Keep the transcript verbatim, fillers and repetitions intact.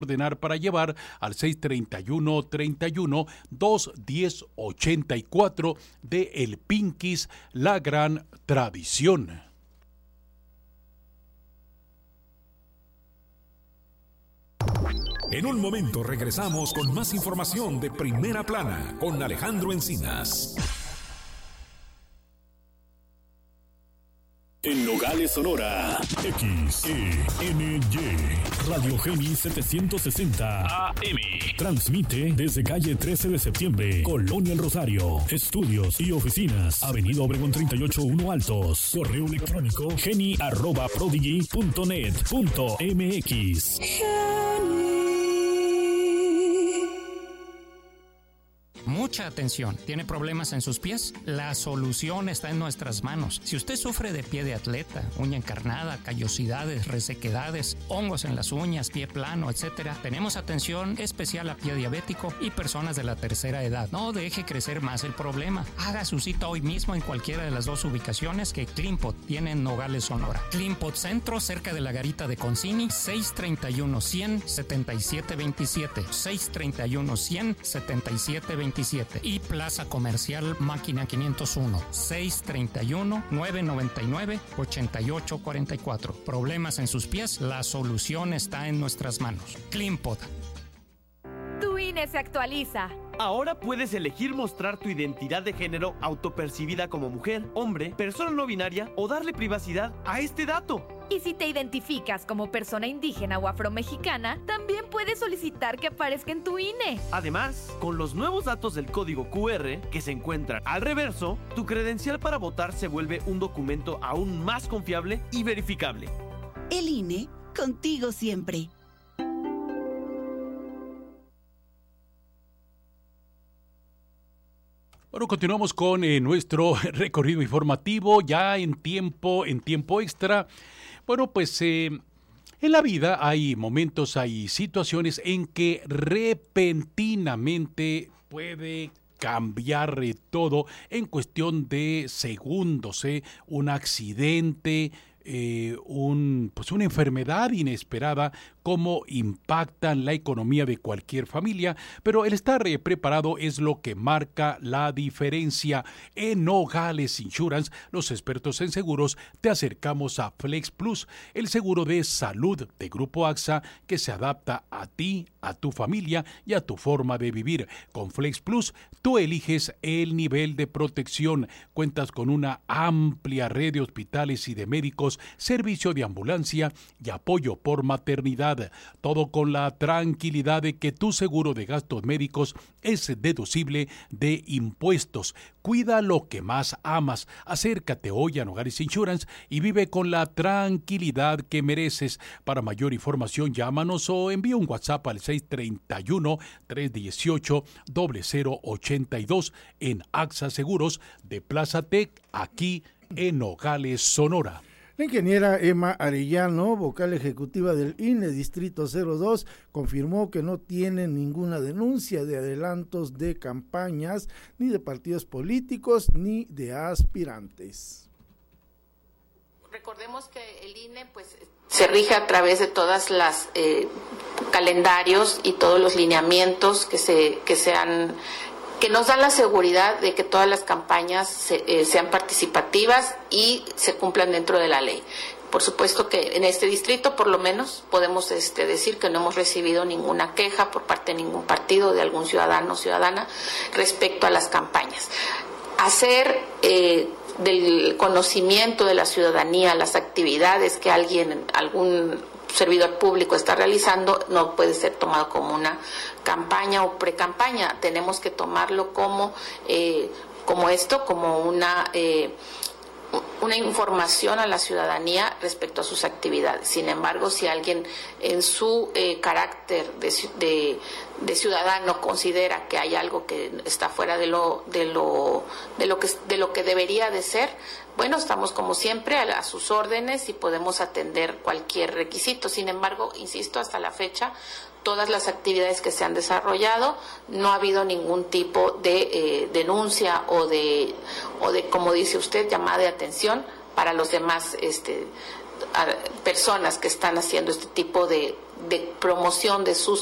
ordenar para llevar al seis treinta y uno, treinta y uno, dos diez, ochenta y cuatro de El Pinquis, La Gran Tradición. En un momento regresamos con más información de Primera Plana con Alejandro Encinas. En Nogales, Sonora, X E N Y, Radio Geni setecientos sesenta A M. Transmite desde calle trece de septiembre, Colonia El Rosario. Estudios y oficinas, Avenida Obregón treinta y ocho uno Altos. Correo electrónico geni arroba prodigy punto net punto m x. Mucha atención. ¿Tiene problemas en sus pies? La solución está en nuestras manos. Si usted sufre de pie de atleta, uña encarnada, callosidades, resequedades, hongos en las uñas, pie plano, etcétera, tenemos atención especial a pie diabético y personas de la tercera edad. No deje crecer más el problema. Haga su cita hoy mismo en cualquiera de las dos ubicaciones que Clinpot tiene en Nogales, Sonora. Clinpot Centro, cerca de la garita de Concini, seis treinta y uno, cien, setenta y siete veintisiete. seis treinta y uno, cien, setenta y siete veintisiete. Y Plaza Comercial Máquina quinientos uno, seis treinta y uno, nueve noventa y nueve, ochenta y ocho cuarenta y cuatro. Problemas en sus pies, la solución está en nuestras manos. Clinpot. Tu I N E se actualiza. Ahora puedes elegir mostrar tu identidad de género autopercibida como mujer, hombre, persona no binaria o darle privacidad a este dato. Y si te identificas como persona indígena o afromexicana, también puedes solicitar que aparezca en tu I N E. Además, con los nuevos datos del código Q R que se encuentran al reverso, tu credencial para votar se vuelve un documento aún más confiable y verificable. El I N E, contigo siempre. Bueno, continuamos con eh, nuestro recorrido informativo ya en tiempo, en tiempo extra. Bueno, pues eh, en la vida hay momentos, hay situaciones en que repentinamente puede cambiar eh, todo en cuestión de segundos, eh, un accidente, eh, un, pues una enfermedad inesperada, cómo impactan la economía de cualquier familia, pero el estar eh, preparado es lo que marca la diferencia. En Nogales Insurance, los expertos en seguros, te acercamos a Flex Plus, el seguro de salud de Grupo A X A que se adapta a ti, a tu familia y a tu forma de vivir. Con Flex Plus, tú eliges el nivel de protección, cuentas con una amplia red de hospitales y de médicos, servicio de ambulancia y apoyo por maternidad. Todo con la tranquilidad de que tu seguro de gastos médicos es deducible de impuestos. Cuida lo que más amas. Acércate hoy a Nogales Insurance y vive con la tranquilidad que mereces. Para mayor información, llámanos o envía un WhatsApp al seis treinta y uno, trescientos dieciocho, cero cero ochenta y dos en A X A Seguros de Plaza Tec, aquí en Nogales, Sonora. La ingeniera Emma Arellano, vocal ejecutiva del I N E Distrito cero dos, confirmó que no tiene ninguna denuncia de adelantos de campañas, ni de partidos políticos, ni de aspirantes. Recordemos que el I N E pues se rige a través de todas las eh, calendarios y todos los lineamientos que se que se han que nos dan la seguridad de que todas las campañas se, eh, sean participativas y se cumplan dentro de la ley. Por supuesto que en este distrito, por lo menos, podemos este, decir que no hemos recibido ninguna queja por parte de ningún partido, de algún ciudadano o ciudadana, respecto a las campañas. Hacer eh, del conocimiento de la ciudadanía las actividades que alguien, algún servidor público está realizando, no puede ser tomado como una campaña o pre-campaña. Tenemos que tomarlo como, eh, como esto, como una, eh, una información a la ciudadanía respecto a sus actividades. Sin embargo, si alguien en su eh, carácter de, de, de ciudadano considera que hay algo que está fuera de lo, de lo, de lo que, de lo que debería de ser, bueno, estamos como siempre a, a sus órdenes y podemos atender cualquier requisito. Sin embargo, insisto, hasta la fecha, todas las actividades que se han desarrollado, no ha habido ningún tipo de eh, denuncia o de, o de, como dice usted, llamada de atención para los demás este, a, personas que están haciendo este tipo de, de promoción de sus